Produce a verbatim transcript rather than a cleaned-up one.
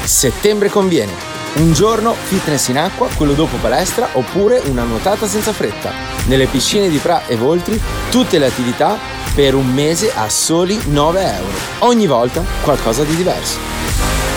Settembre conviene. Un giorno fitness in acqua, quello dopo palestra, oppure una nuotata senza fretta. Nelle piscine di Pra e Voltri tutte le attività per un mese a soli nove euro. Ogni volta qualcosa di diverso.